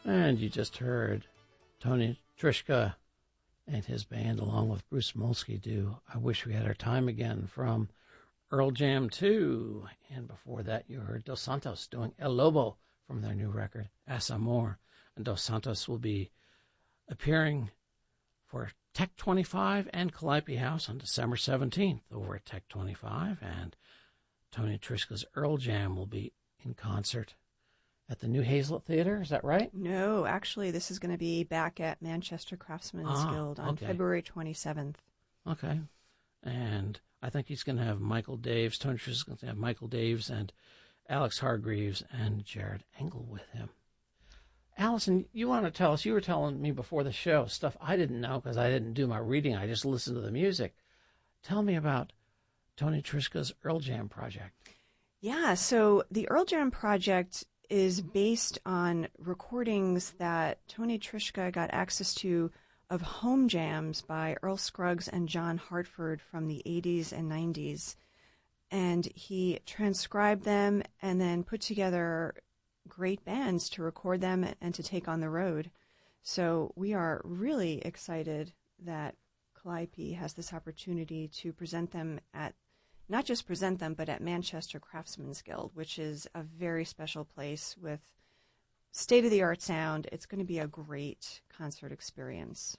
And you just heard Tony Trischka and his band, along with Bruce Molsky, do I Wish We Had Our Time Again from Earl Jam 2. And before that, you heard Dos Santos doing El Lobo from their new record, As Amor. And Dos Santos will be appearing for Tech 25 and Calliope House on December 17th over at Tech 25. And Tony Trischka's Earl Jam will be in concert at the New Hazlet Theater. Is that right? No, actually, this is going to be back at Manchester Craftsmen's Guild on February 27th. Okay. And I think he's going to have Michael Daves. Tony Trischka's going to have Michael Daves and Alex Hargreaves and Jared Engel with him. Allison, you want to tell us, you were telling me before the show stuff I didn't know because I didn't do my reading. I just listened to the music. Tell me about Tony Trischka's Earl Jam project. Yeah, so the Earl Jam project is based on recordings that Tony Trischka got access to of home jams by Earl Scruggs and John Hartford from the 80s and 90s. And he transcribed them and then put together great bands to record them and to take on the road. So we are really excited that Calliope has this opportunity to present them at, not just present them, but at Manchester Craftsmen's Guild, which is a very special place with state-of-the-art sound. It's going to be a great concert experience.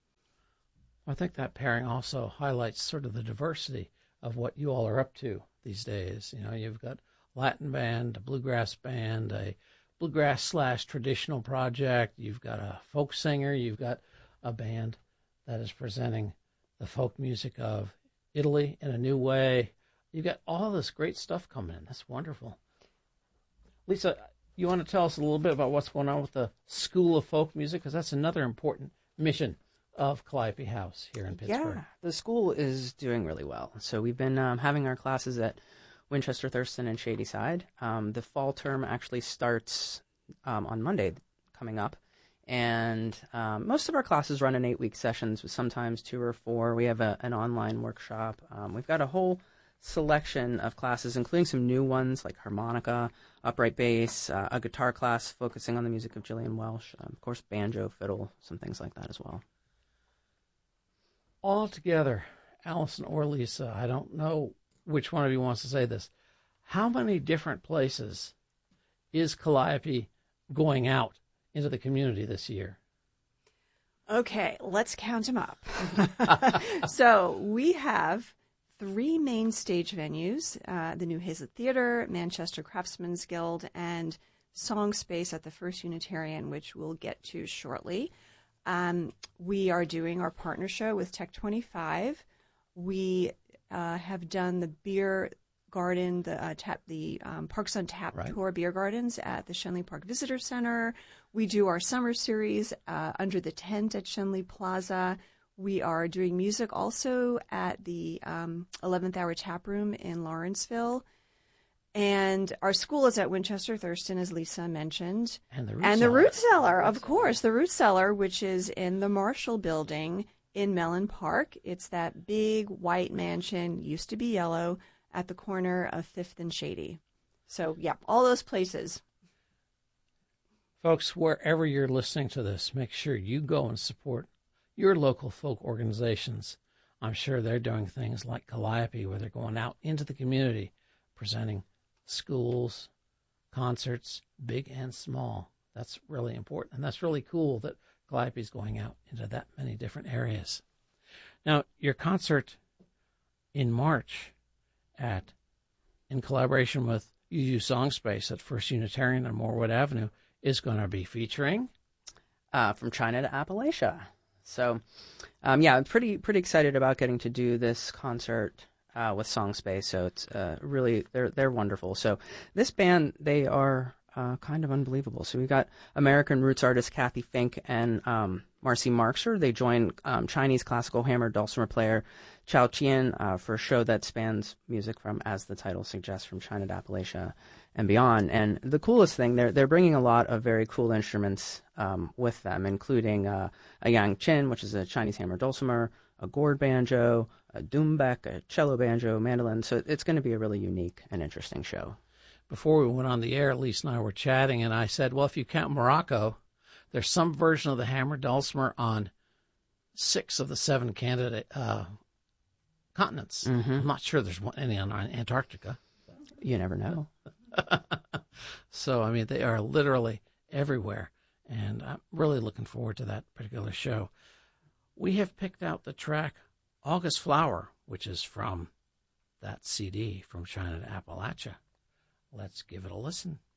I think that pairing also highlights sort of the diversity of what you all are up to these days. You know, you've got a Latin band, a bluegrass band, a bluegrass/traditional project. You've got a folk singer. You've got a band that is presenting the folk music of Italy in a new way. You've got all this great stuff coming in. That's wonderful. Lisa, you want to tell us a little bit about what's going on with the School of Folk Music? Because that's another important mission of Calliope House here in Pittsburgh. Yeah, the school is doing really well. So we've been having our classes at Winchester, Thurston, and Shadyside. The fall term actually starts on Monday coming up. And most of our classes run in 8-week sessions, with sometimes 2 or 4. We have an online workshop. We've got a whole selection of classes, including some new ones like harmonica, upright bass, a guitar class focusing on the music of Gillian Welsh, of course, banjo, fiddle, some things like that as well. All together, Allison or Lisa, I don't know which one of you wants to say this. How many different places is Calliope going out into the community this year? Okay, let's count them up. So we have 3 main stage venues, the New Hazlet Theater, Manchester Craftsmen's Guild, and Song Space at the First Unitarian, which we'll get to shortly. We are doing our partner show with Tech 25. We have done the beer garden, the Parks on Tap tour beer gardens at the Shenley Park Visitor Center. We do our summer series under the tent at Shenley Plaza. We are doing music also at the 11th Hour Tap Room in Lawrenceville. And our school is at Winchester Thurston, as Lisa mentioned. And the Root Cellar, of course. The Root Cellar, which is in the Marshall Building in Mellon Park. It's that big white mansion, used to be yellow, at the corner of 5th and Shady. So, yeah, all those places. Folks, wherever you're listening to this, make sure you go and support your local folk organizations. I'm sure they're doing things like Calliope, where they're going out into the community, presenting schools, concerts, big and small. That's really important. And that's really cool that Calliope's going out into that many different areas. Now, your concert in March in collaboration with UU Song Space at First Unitarian on Moorwood Avenue is going to be featuring From China to Appalachia. So, I'm pretty excited about getting to do this concert with Song Space. So it's really they're wonderful. So this band, they are kind of unbelievable. So we've got American roots artist Kathy Fink and Marcy Marxer. They join Chinese classical hammer dulcimer player Chao Qian for a show that spans music from, as the title suggests, from China to Appalachia and beyond. And the coolest thing, they're bringing a lot of very cool instruments with them, including a yang chin, which is a Chinese hammer dulcimer, a gourd banjo, a doumbek, a cello banjo, mandolin. So it's going to be a really unique and interesting show. Before we went on the air, Lisa and I were chatting, and I said, well, if you count Morocco, There's some version of the hammered dulcimer on 6 of the 7 candidate continents. Mm-hmm. I'm not sure there's any on Antarctica. You never know. So, I mean, they are literally everywhere, and I'm really looking forward to that particular show. We have picked out the track August Flower, which is from that CD, From China to Appalachia. Let's give it a listen.